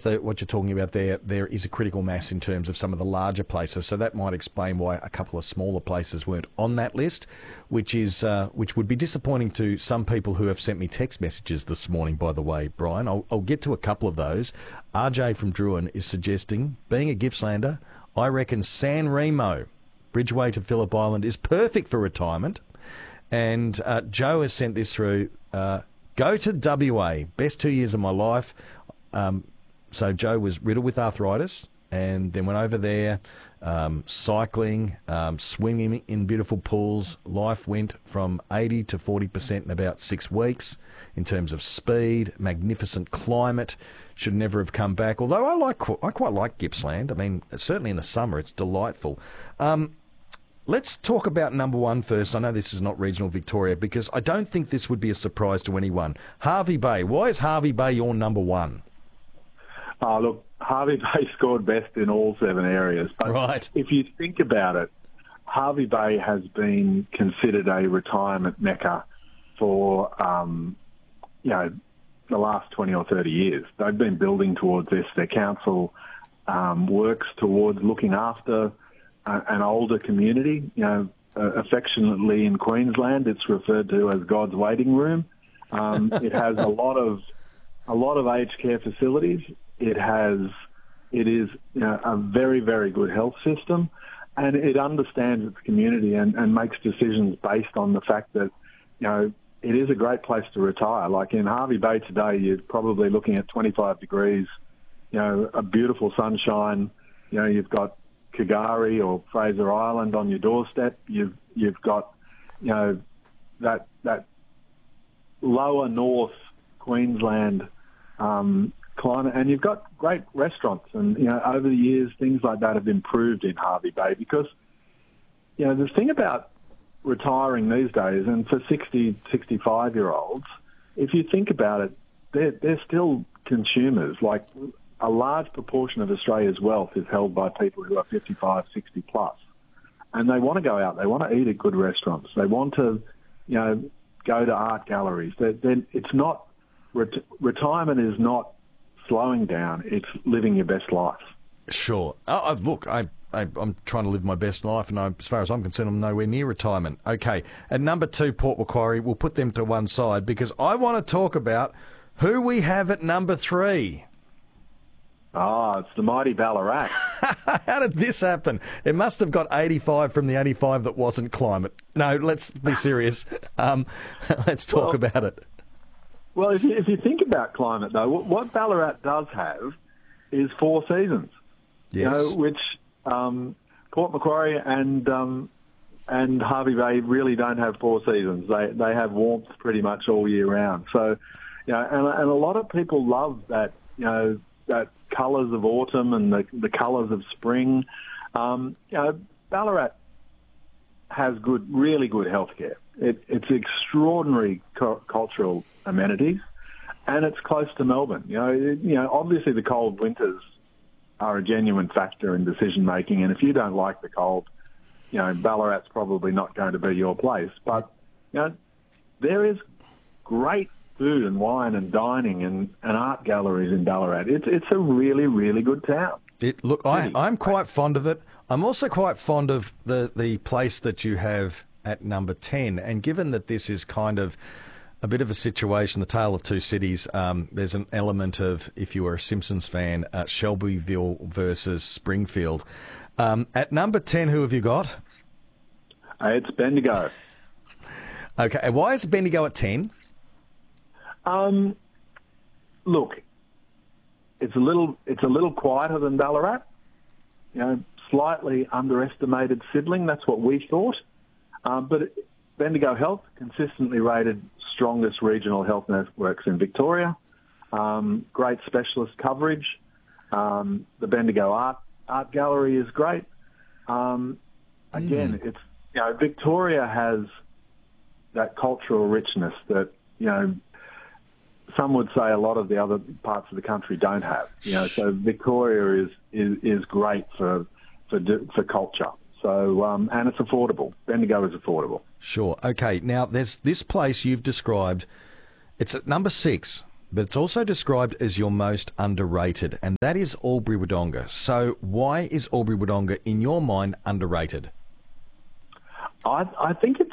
what you're talking about there is a critical mass in terms of some of the larger places. So that might explain why a couple of smaller places weren't on that list, which would be disappointing to some people who have sent me text messages this morning, by the way, Brian. I'll get to a couple of those. RJ from Druin is suggesting, being a Gippslander, I reckon San Remo, Bridgeway to Phillip Island, is perfect for retirement. And Joe has sent this through. Go to WA, best 2 years of my life. So Joe was riddled with arthritis and then went over there, cycling, swimming in beautiful pools. Life went from 80 to 40% in about 6 weeks in terms of speed, magnificent climate. Should never have come back. Although I quite like Gippsland. I mean, certainly in the summer, it's delightful. Let's talk about number one first. I know this is not regional Victoria because I don't think this would be a surprise to anyone. Hervey Bay. Why is Hervey Bay your number one? Look, Hervey Bay scored best in all 7 areas. But right. If you think about it, Hervey Bay has been considered a retirement mecca for, the last 20 or 30 years. They've been building towards this. Their council works towards looking after an older community. Affectionately in Queensland, it's referred to as God's waiting room. It has a lot of aged care facilities. It is a very, very good health system, and it understands its community and makes decisions based on the fact that, it is a great place to retire. Like in Hervey Bay today, you're probably looking at 25 degrees, a beautiful sunshine. You've got Kagari or Fraser Island on your doorstep. You've got, that lower north Queensland climate, and you've got great restaurants. And over the years, things like that have improved in Hervey Bay because, the thing about retiring these days, and for 60, 65-year-olds, if you think about it, they're still consumers. Like a large proportion of Australia's wealth is held by people who are 55, 60 plus. And they want to go out. They want to eat at good restaurants. They want to, go to art galleries. It's not, retirement is not slowing down. It's living your best life. Sure. Look, I'm trying to live my best life, and as far as I'm concerned, I'm nowhere near retirement. Okay, at number 2, Port Macquarie, we'll put them to one side because I want to talk about who we have at number 3. It's the mighty Ballarat. How did this happen? It must have got 85 from the 85 that wasn't climate. No, let's be serious. Let's talk about it. Well, if you think about climate, though, what Ballarat does have is 4 seasons. Yes. Which Port Macquarie and Hervey Bay really don't have 4 seasons. They have warmth pretty much all year round. So, and a lot of people love that, that colours of autumn and the colours of spring. Ballarat has really good healthcare. It's extraordinary cultural amenities, and it's close to Melbourne. Obviously the cold winters are a genuine factor in decision making, and if you don't like the cold, Ballarat's probably not going to be your place. But there is great food and wine and dining and art galleries in Ballarat. It's a really, really good town. I'm quite fond of it. I'm also quite fond of the place that you have at number 10, and given that this is kind of a bit of a situation, the tale of two cities, there's an element of, if you were a Simpsons fan, Shelbyville versus Springfield. At number 10, who have you got? It's Bendigo. Okay, why is Bendigo at 10? Look, it's a little quieter than Ballarat. Slightly underestimated sibling. That's what we thought. But Bendigo Health consistently rated strongest regional health networks in Victoria. Great specialist coverage. The Bendigo Art Gallery is great. Again, it's Victoria has that cultural richness that some would say a lot of the other parts of the country don't have. So Victoria is great for culture. So and it's affordable. Bendigo is affordable. Sure. Okay. Now there's this place you've described. It's at number 6. but it's also described as your most underrated, and that is Albury-Wodonga. So why is Albury-Wodonga, in your mind, underrated? I think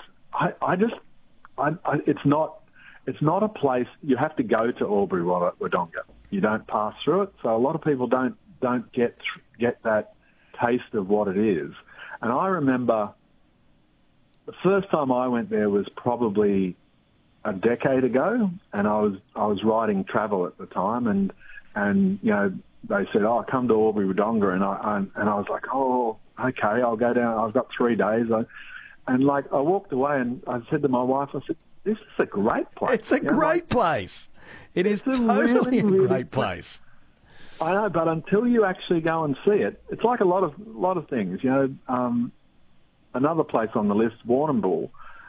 it's not a place you have to go to Albury-Wodonga. You don't pass through it, so a lot of people don't get that taste of what it is. And I remember the first time I went there was probably a decade ago, and I was writing travel at the time, and you know, they said, "Oh, come to Albury-Wodonga," and I was like, "Oh, okay, I'll go down. I've got 3 days." And I walked away, and I said to my wife, I said, "This is a great place. It's a great place. It is totally a great place." I know, but until you actually go and see it, it's like a lot of things. You know, another place on the list, Warrnambool.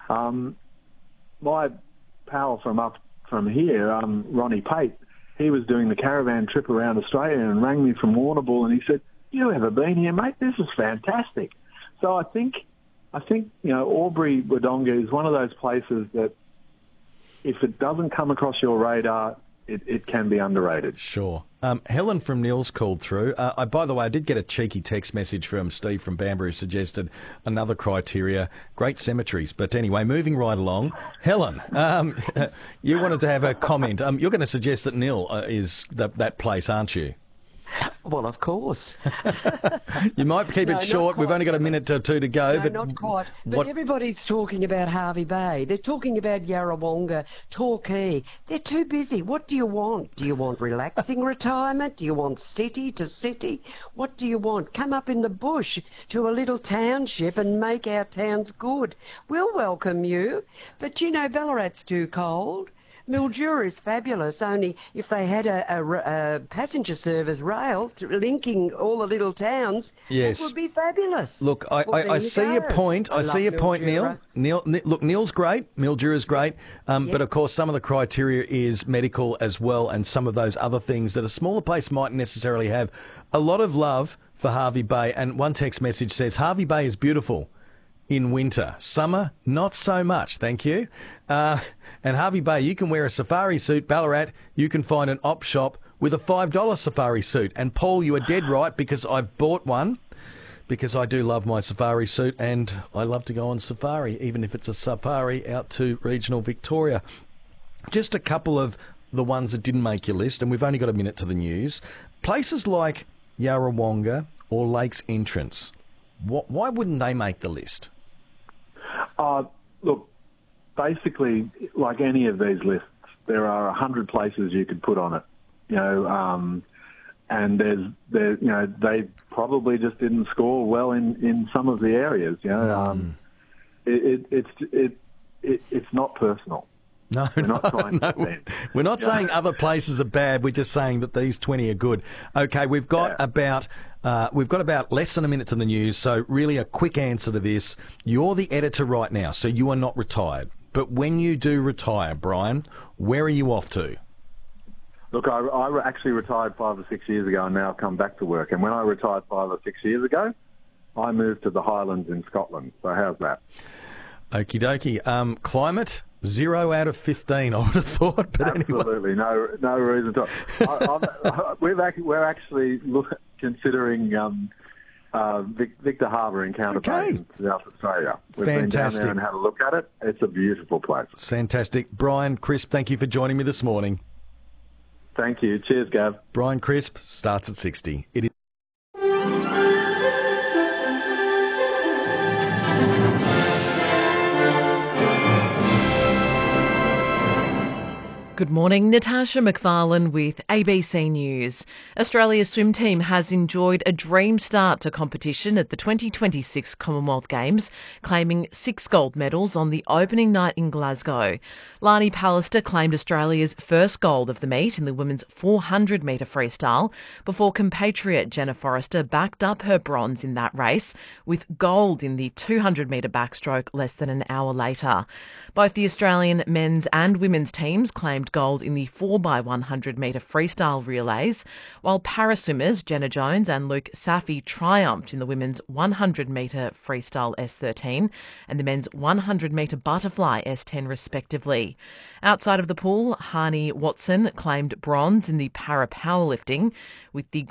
My pal from here, Ronnie Pate, he was doing the caravan trip around Australia and rang me from Warrnambool, and he said, "You ever been here, mate? This is fantastic." So I think you know, Albury-Wodonga is one of those places that if it doesn't come across your radar, it can be underrated. Sure. Helen from Nils called through. By the way, I did get a cheeky text message from Steve from Bamboo who suggested another criteria, great cemeteries. But anyway, moving right along. Helen, you wanted to have a comment. You're going to suggest that Nil is that place, aren't you? Well, of course. You might keep it short. We've only got a minute or two to go. No, but not quite. But everybody's talking about Hervey Bay. They're talking about Yarrawonga, Torquay. They're too busy. What do you want? Do you want relaxing retirement? Do you want city to city? What do you want? Come up in the bush to a little township and make our towns good. We'll welcome you. But, you know, Ballarat's too cold. Mildura is fabulous, only if they had a passenger service rail linking all the little towns, yes, it would be fabulous. Look, I see your point. I see your point, Neil. Look, Neil's great. Mildura's great. But, of course, some of the criteria is medical as well, and some of those other things that a smaller place mightn't necessarily have. A lot of love for Hervey Bay, and one text message says, Hervey Bay is beautiful in winter. Summer, not so much, thank you. And Hervey Bay, you can wear a safari suit. Ballarat, you can find an op shop with a $5 safari suit. And Paul, you are dead right, because I've bought one, because I do love my safari suit, and I love to go on safari, even if it's a safari out to regional Victoria. Just a couple of the ones that didn't make your list, and we've only got a minute to the news. Places like Yarrawonga or Lakes Entrance, why wouldn't they make the list? Look, basically, like any of these lists, there are 100 places you could put on it. You know, and they probably just didn't score well in some of the areas. You know, it's not personal. No, we're not saying other places are bad. We're just saying that these 20 are good. Okay, we've got about less than a minute to the news, so really a quick answer to this. You're the editor right now, so you are not retired. But when you do retire, Brian, where are you off to? Look, I actually retired 5 or 6 years ago, and now I've come back to work. And when I retired 5 or 6 years ago, I moved to the Highlands in Scotland. So how's that? Okie dokie. Climate? 0 out of 15, I would have thought. But absolutely, anyway. no reason to. We're actually considering Victor Harbour in Counterpane, South Australia. We've been down there and had a look at it. It's a beautiful place. Fantastic. Brian Crisp, thank you for joining me this morning. Thank you. Cheers, Gav. Brian Crisp starts at 60. It is Good morning, Natasha McFarlane with ABC News. Australia's swim team has enjoyed a dream start to competition at the 2026 Commonwealth Games, claiming 6 gold medals on the opening night in Glasgow. Lani Pallister claimed Australia's first gold of the meet in the women's 400-metre freestyle before compatriot Jenna Forrester backed up her bronze in that race with gold in the 200-metre backstroke less than an hour later. Both the Australian men's and women's teams claimed gold in the 4x100 metre freestyle relays, while paraswimmers Jenna Jones and Luke Safi triumphed in the women's 100 metre freestyle S13 and the men's 100 metre butterfly S10 respectively. Outside of the pool, Hani Watson claimed bronze in the para powerlifting, with the